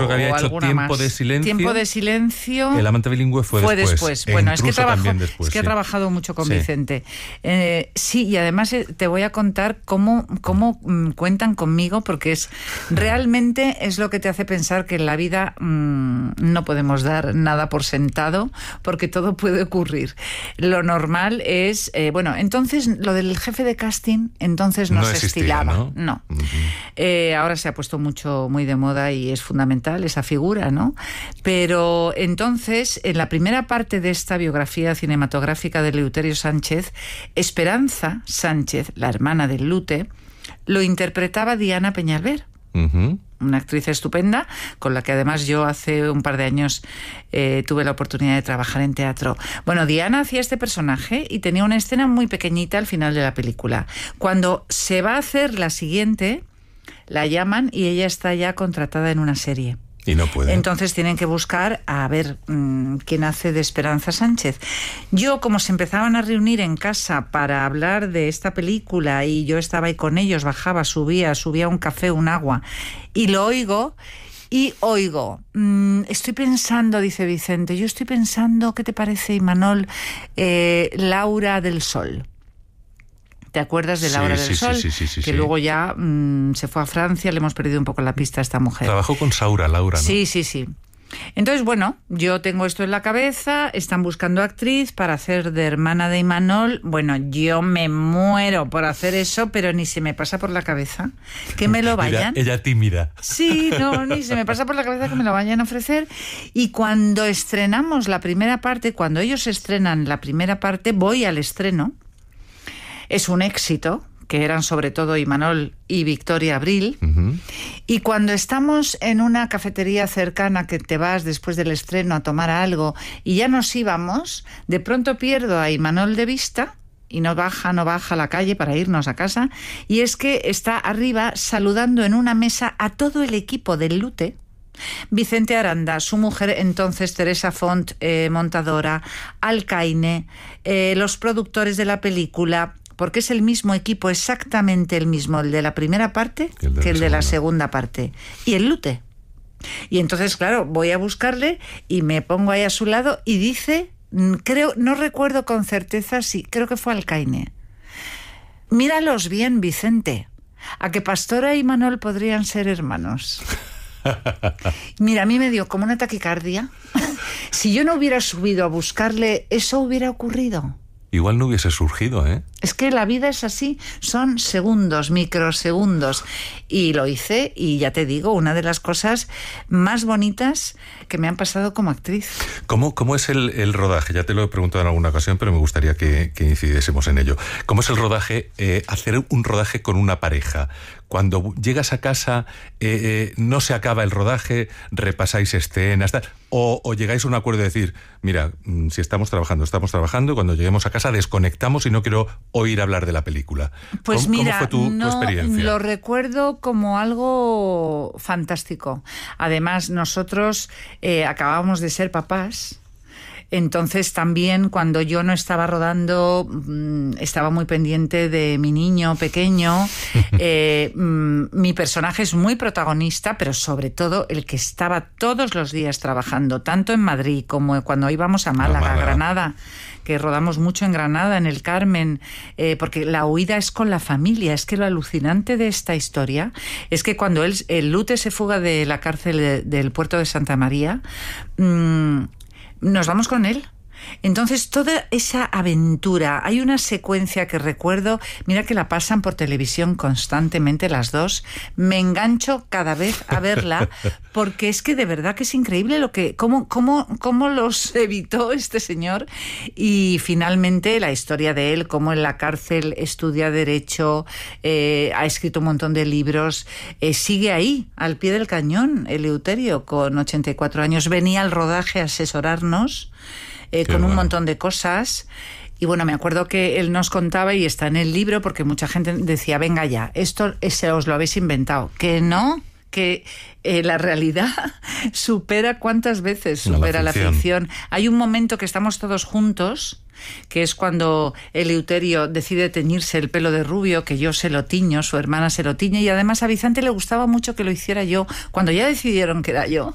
creo que había hecho Tiempo de Silencio. Tiempo de Silencio. El amante bilingüe fue después. Bueno, es que ha trabajado mucho con Vicente. Sí, y además te voy a contar cómo cuentan conmigo, porque realmente es lo que te hace pensar que en la vida no podemos dar nada por sentado, porque todo puede ocurrir. Lo normal es, entonces lo del jefe de casting entonces no se existía, estilaba. ¿no? Ahora se ha puesto muy de moda y es fundamental esa figura, ¿no? Pero entonces, en la primera parte de esta biografía cinematográfica de Eleuterio Sánchez, Esperanza Sánchez, la hermana del Lute, lo interpretaba Diana Peñalver. Una actriz estupenda, con la que además yo hace un par de años tuve la oportunidad de trabajar en teatro. Bueno, Diana hacía este personaje y tenía una escena muy pequeñita al final de la película. Cuando se va a hacer la siguiente, la llaman y ella está ya contratada en una serie. Y no puede. Entonces tienen que buscar a ver quién hace de Esperanza Sánchez. Yo, como se empezaban a reunir en casa para hablar de esta película y yo estaba ahí con ellos, bajaba, subía un café, un agua, y lo oigo, estoy pensando, dice Vicente, yo estoy pensando, ¿qué te parece, Imanol, Laura del Sol? ¿Te acuerdas de Laura del Sol? Sí. Que luego ya se fue a Francia, le hemos perdido un poco la pista a esta mujer. Trabajó con Saura, Laura, ¿no? Sí. Entonces, bueno, yo tengo esto en la cabeza, están buscando actriz para hacer de hermana de Imanol. Bueno, yo me muero por hacer eso, pero ni se me pasa por la cabeza que me lo vayan. Ella tímida. Sí, no, ni se me pasa por la cabeza que me lo vayan a ofrecer. Y cuando estrenamos la primera parte, cuando ellos estrenan la primera parte, voy al estreno. Es un éxito, que eran sobre todo Imanol y Victoria Abril. Y cuando estamos en una cafetería cercana, que te vas después del estreno a tomar algo y ya nos íbamos, de pronto pierdo a Imanol de vista y no baja a la calle para irnos a casa, y es que está arriba saludando en una mesa a todo el equipo del Lute. Vicente Aranda, su mujer entonces Teresa Font, montadora, Alcaine, los productores de la película, porque es el mismo equipo, exactamente el mismo, el de la primera parte que el de la segunda parte. Y el Lute. Y entonces, claro, voy a buscarle y me pongo ahí a su lado y dice, no recuerdo con certeza si, creo que fue Alcaine: míralos bien, Vicente, a que Pastora y Imanol podrían ser hermanos. Mira, a mí me dio como una taquicardia. Si yo no hubiera subido a buscarle, eso hubiera ocurrido. Igual no hubiese surgido, ¿eh? Es que la vida es así, son segundos, microsegundos. Y lo hice, y ya te digo, una de las cosas más bonitas que me han pasado como actriz. ¿Cómo es el rodaje? Ya te lo he preguntado en alguna ocasión, pero me gustaría que incidiésemos en ello. ¿Cómo es el rodaje, hacer un rodaje con una pareja? Cuando llegas a casa, no se acaba el rodaje, repasáis escenas, tal, o llegáis a un acuerdo de decir, mira, si estamos trabajando, cuando lleguemos a casa desconectamos y no quiero oír hablar de la película. Pues mira, ¿cómo fue tu experiencia? Lo recuerdo como algo fantástico. Además, nosotros acabábamos de ser papás. Entonces también, cuando yo no estaba rodando, estaba muy pendiente de mi niño pequeño. Mi personaje es muy protagonista, pero sobre todo el que estaba todos los días trabajando, tanto en Madrid como cuando íbamos a Málaga, Granada, que rodamos mucho en Granada, en el Carmen, porque la huida es con la familia. Es que lo alucinante de esta historia es que cuando el Lute se fuga de la cárcel del puerto de Santa María, nos vamos con él. Entonces, toda esa aventura, hay una secuencia que recuerdo, mira que la pasan por televisión constantemente las dos, me engancho cada vez a verla, porque es que de verdad que es increíble cómo los evitó este señor. Y finalmente la historia de él, cómo en la cárcel estudia Derecho, ha escrito un montón de libros, sigue ahí, al pie del cañón. Eleuterio, con 84 años, venía al rodaje a asesorarnos, con un montón de cosas. Y bueno, me acuerdo que él nos contaba, y está en el libro, porque mucha gente decía, venga ya, esto os lo habéis inventado. Que no, que la realidad supera, ¿cuántas veces supera la ficción? Hay un momento que estamos todos juntos, que es cuando Eleuterio decide teñirse el pelo de rubio, que yo se lo tiño, su hermana se lo tiñe, y además a Vicente le gustaba mucho que lo hiciera yo. Cuando ya decidieron que era yo,